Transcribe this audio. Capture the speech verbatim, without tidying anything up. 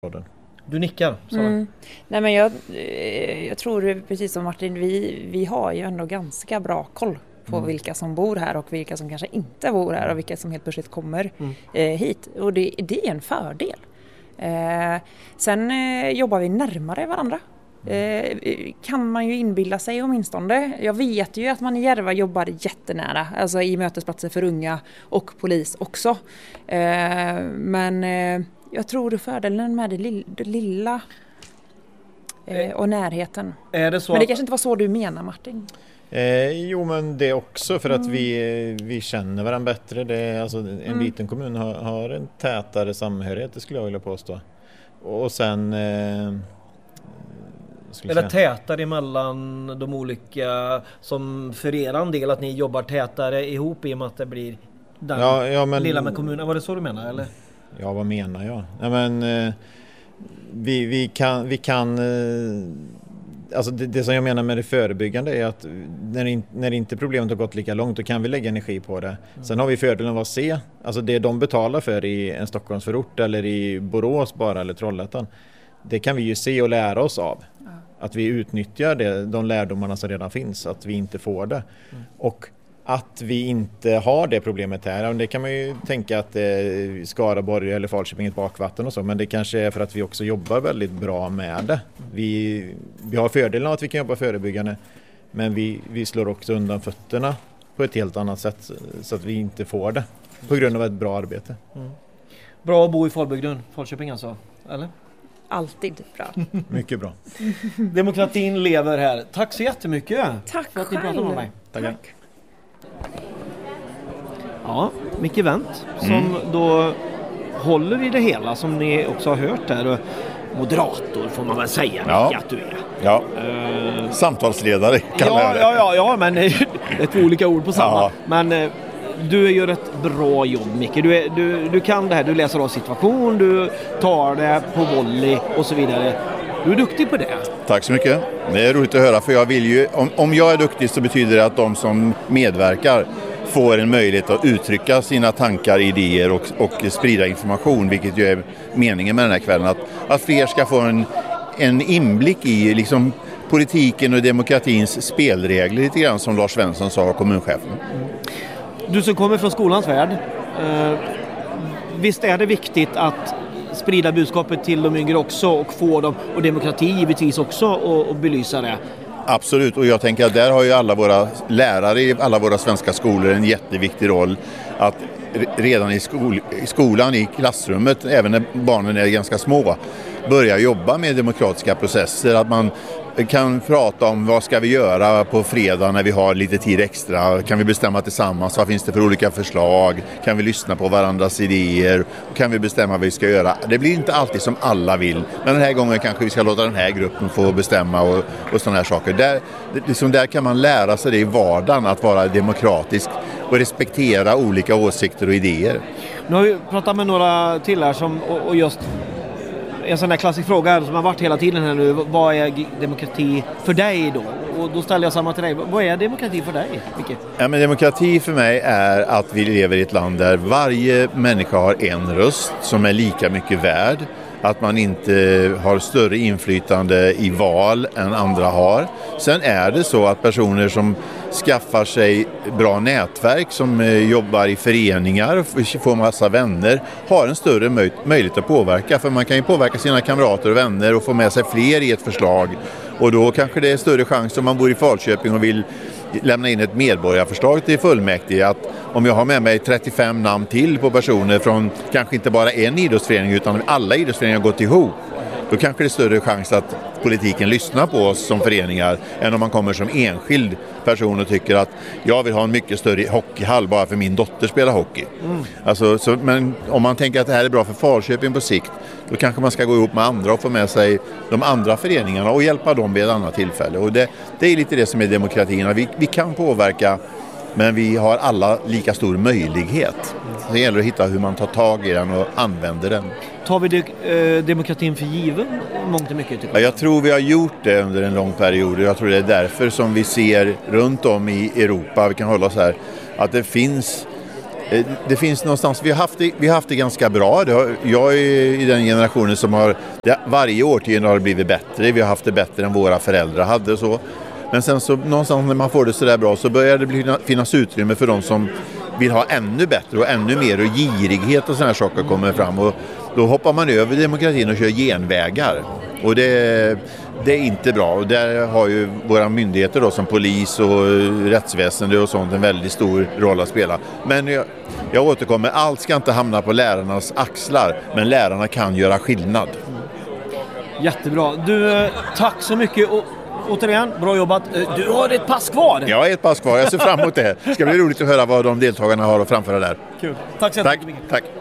Du nickar, Sara. Mm. Nej, men jag, jag tror precis som Martin, vi, vi har ju ändå ganska bra koll på mm. vilka som bor här och vilka som kanske inte bor här och vilka som helt plötsligt kommer mm. eh, hit. Och det, det är en fördel. Eh, sen eh, jobbar vi närmare varandra. Eh, kan man ju inbilla sig åtminstone. Jag vet ju att man i Järva jobbar jättenära, alltså i mötesplatser för unga och polis också. Eh, men eh, jag tror fördelen med det lilla, det lilla eh, och närheten. Är det så men det att... kanske inte var så du menar, Martin? Eh, jo, men det också för att mm. vi, vi känner varandra bättre. Det är, alltså, en mm. liten kommun har, har en tätare samhörighet, det skulle jag vilja påstå. Och sen... Eh, Eller tätare emellan de olika, som för er del att ni jobbar tätare ihop i och med att det blir den ja, ja, men, lilla med kommunen. Var det så du menar, eller? Ja, vad menar jag? Ja, men, eh, vi, vi kan... Vi kan eh, alltså det, det som jag menar med det förebyggande är att när, in, när inte problemet har gått lika långt, då kan vi lägga energi på det. Mm. Sen har vi fördelen av att se, alltså det de betalar för i en Stockholmsförort eller i Borås bara eller Trollhättan, det kan vi ju se och lära oss av. Mm. Att vi utnyttjar det, de lärdomarna som redan finns, att vi inte får det. Mm. Och att vi inte har det problemet här, det kan man ju tänka att eh, Skaraborg eller Falköping är ett bakvatten och så, men det kanske är för att vi också jobbar väldigt bra med det. Vi, vi har fördelen av att vi kan jobba förebyggande, men vi, vi slår också undan fötterna på ett helt annat sätt så att vi inte får det på grund av ett bra arbete. Mm. Bra att bo i Falbygden, Falköping alltså, eller? Alltid bra. Mycket bra. Demokratin lever här. Tack så jättemycket. Tack för att ni pratade med mig. Tack. Tack. Ja, Micke Wendt som mm. då håller i det hela, som ni också har hört där. Moderator får man väl säga, ja. Micke, att du är. Ja, uh, samtalsledare kallar ja, jag det. Ja, ja, ja, men det är två olika ord på samma. Ja. Men uh, du gör ett bra jobb, Micke. Du, är, du, du kan det här, du läser av situation, du tar det på volley och så vidare. Du är duktig på det. Tack så mycket. Det är roligt att höra, för jag vill ju, om, om jag är duktig så betyder det att de som medverkar får en möjlighet att uttrycka sina tankar, idéer och, och sprida information, vilket ju är meningen med den här kvällen. Att, att fler ska få en, en inblick i liksom, politiken och demokratins spelregler, lite grann som Lars Svensson sa, kommunchefen. Du som kommer från skolans värld, eh, visst är det viktigt att sprida budskapet till de yngre också och få dem, och demokrati givetvis också, och, och belysa det? Absolut, och jag tänker att där har ju alla våra lärare i alla våra svenska skolor en jätteviktig roll att redan i, skol, i skolan, i klassrummet, även när barnen är ganska små, börja jobba med demokratiska processer, att man kan prata om vad ska vi göra på fredag när vi har lite tid extra, kan vi bestämma tillsammans, vad finns det för olika förslag, kan vi lyssna på varandras idéer, kan vi bestämma vad vi ska göra. Det blir inte alltid som alla vill, men den här gången kanske vi ska låta den här gruppen få bestämma och, och sådana här saker. Där, liksom där kan man lära sig det i vardagen, att vara demokratisk och respektera olika åsikter och idéer. Nu har vi pratat med några till här som, och, och just en sån där klassisk fråga som har varit hela tiden här nu, vad är demokrati för dig då? Och då ställer jag samma till dig, vad är demokrati för dig, Micke? Ja, men demokrati för mig är att vi lever i ett land där varje människa har en röst som är lika mycket värd. Att man inte har större inflytande i val än andra har. Sen är det så att personer som skaffar sig bra nätverk, som jobbar i föreningar, får massa vänner, har en större möj- möjlighet att påverka. För man kan ju påverka sina kamrater och vänner och få med sig fler i ett förslag. Och då kanske det är större chans om man bor i Falköping och vill lämna in ett medborgarförslag till fullmäktige, att om jag har med mig trettiofem namn till på personer från kanske inte bara en idrottsförening utan alla idrottsföreningar har gått ihop, då kanske det är större chans att politiken lyssnar på oss som föreningar än om man kommer som enskild person och tycker att jag vill ha en mycket större hockeyhall bara för min dotter spelar hockey. Mm. Alltså, så, men om man tänker att det här är bra för Falköping på sikt, då kanske man ska gå ihop med andra och få med sig de andra föreningarna och hjälpa dem vid ett annat tillfälle. Och det, det är lite det som är demokratin. Vi, vi kan påverka, men vi har alla lika stor möjlighet. Det gäller att hitta hur man tar tag i den och använder den. Tar vi de, eh, demokratin för given mångt och mycket? Ja, jag tror vi har gjort det under en lång period. Jag tror det är därför som vi ser runt om i Europa, vi kan hålla oss här, att det finns Det finns någonstans, vi har haft det, vi har haft det ganska bra. Det har, jag är i den generationen som har, det, varje årtionde har det blivit bättre. Vi har haft det bättre än våra föräldrar hade så. Men sen så någonstans när man får det så där bra så börjar det bli, finnas utrymme för de som vill ha ännu bättre och ännu mer, och girighet och såna här saker kommer fram, och då hoppar man över demokratin och kör genvägar, och det, det är inte bra. Och där har ju våra myndigheter då, som polis och rättsväsende och sånt, en väldigt stor roll att spela. Men jag, jag återkommer, allt ska inte hamna på lärarnas axlar, men lärarna kan göra skillnad. Jättebra. Du, tack så mycket, och återigen, bra jobbat. Du har ett pass kvar. Jag har ett pass kvar, jag ser fram emot det. Det ska bli roligt att höra vad de deltagarna har att framföra där. Kul. Tack så tack, mycket. Tack.